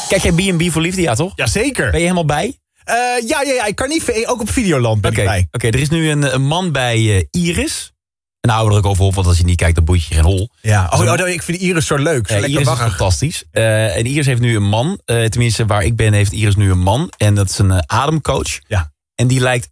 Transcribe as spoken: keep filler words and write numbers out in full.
Kijk jij B en B voor Liefde, ja toch? Jazeker. Ben je helemaal bij? Uh, ja, ja, ja, ik kan niet, ook op Videoland ben okay. ik bij. Oké, okay, er is nu een, een man bij uh, Iris. En daar houden we er ook over op, want als je niet kijkt, dan boeit je geen hol. Ja, oh, oh, ik vind Iris zo leuk. Zo uh, Iris is fantastisch. Uh, en Iris heeft nu een man. Uh, tenminste, waar ik ben, heeft Iris nu een man. En dat is een uh, ademcoach. Ja. En die lijkt